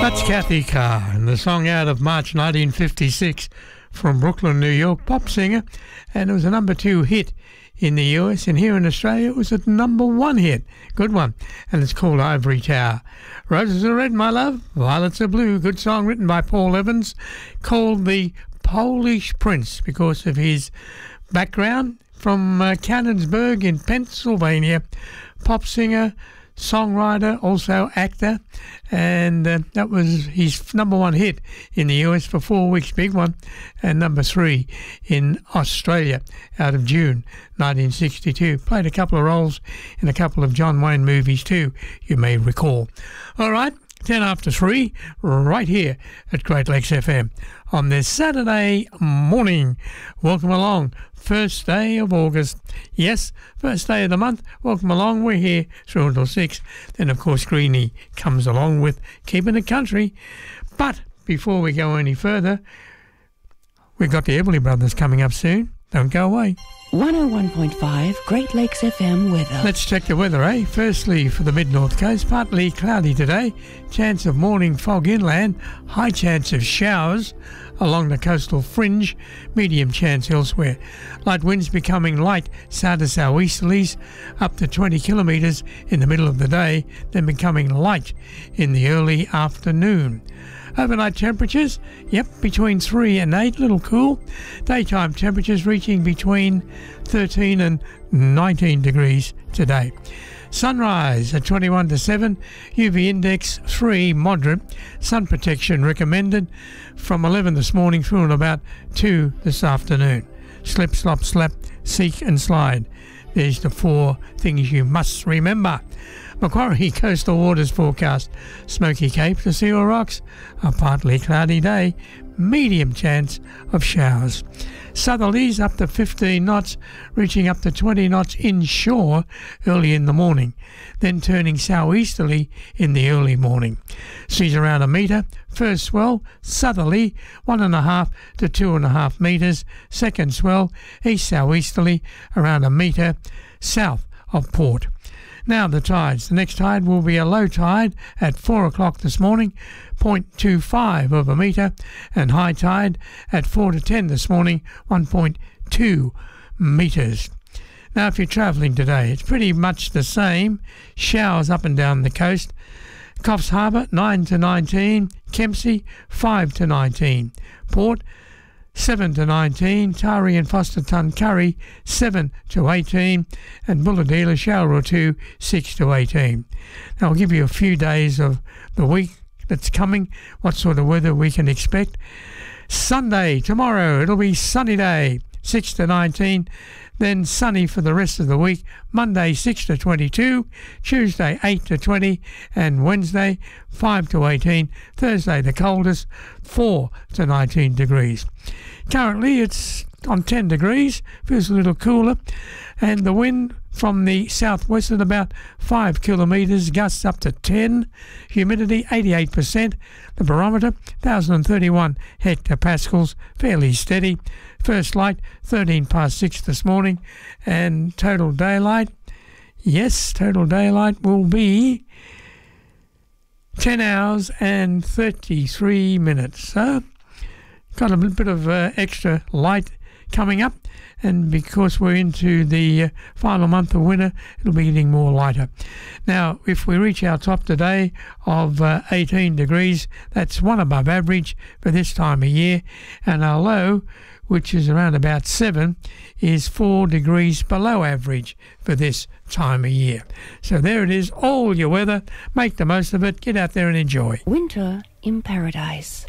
That's Kathy Carr, and the song out of March 1956 from Brooklyn, New York, pop singer, and it was a number 2 hit in the US, and here in Australia it was a number 1 hit. Good one, and it's called Ivory Tower. Roses are red, my love, violets are blue. Good song written by Paul Evans, called the Polish Prince because of his background from Cannonsburg in Pennsylvania. Pop singer, songwriter, also actor, and that was his number 1 hit in the US for 4 weeks, big one, and number 3 in Australia out of June 1962. Played a couple of roles in a couple of John Wayne movies too, you may recall. All right, 10 after 3, right here at Great Lakes FM on this Saturday morning. Welcome along. First day of August. Yes, first day of the month. Welcome along. We're here through until 6. Then, of course, Greenie comes along with Keeping It Country. But before we go any further, we've got the Everly Brothers coming up soon. Don't go away. 101.5 Great Lakes FM weather. Let's check the weather, eh? Firstly, for the mid-north coast, partly cloudy today. Chance of morning fog inland. High chance of showers along the coastal fringe. Medium chance elsewhere. Light winds becoming light south to southeasterlies up to 20 kilometres in the middle of the day, then becoming light in the early afternoon. Overnight temperatures, between 3 and 8, little cool. Daytime temperatures reaching between 13 and 19 degrees today. Sunrise at 21 to 7, UV index 3, moderate. Sun protection recommended from 11 this morning through and about 2 this afternoon. Slip, slop, slap, seek and slide. There's the 4 things you must remember. Macquarie coastal waters forecast. Smoky Cape to Seal Rocks, a partly cloudy day, medium chance of showers. Southerlies up to 15 knots, reaching up to 20 knots inshore early in the morning, then turning southeasterly in the early morning. Seas around a metre. First swell, southerly, 1.5 to 2.5 metres. Second swell, east southeasterly, around a metre south of port. Now the tides. The next tide will be a low tide at 4 o'clock this morning, 0.25 of a metre, and high tide at 4 to 10 this morning, 1.2 metres. Now if you're travelling today, it's pretty much the same. Showers up and down the coast. Coffs Harbour 9 to 19, Kempsey 5 to 19, Port 7 to 19, Taree and Foster Tuncurry 7 to 18, and Bulahdelah, shower or 2, 6 to 18. Now I'll give you a few days of the week that's coming, what sort of weather we can expect. Sunday, tomorrow, it'll be sunny day, 6 to 19, then sunny for the rest of the week. Monday 6 to 22, Tuesday 8 to 20, and Wednesday 5 to 18. Thursday the coldest, 4 to 19 degrees. Currently it's on 10 degrees, feels a little cooler, and the wind from the southwest at about 5 kilometres, gusts up to 10, humidity 88%, the barometer 1031 hectopascals, fairly steady. First light 13 past 6 this morning, and total daylight will be 10 hours and 33 minutes. So got a bit of extra light coming up, and because we're into the final month of winter, it'll be getting more lighter. Now, if we reach our top today of 18 degrees, that's one above average for this time of year, and our low, which is around about 7, is 4 degrees below average for this time of year. So there it is, all your weather. Make the most of it. Get out there and enjoy. Winter in Paradise.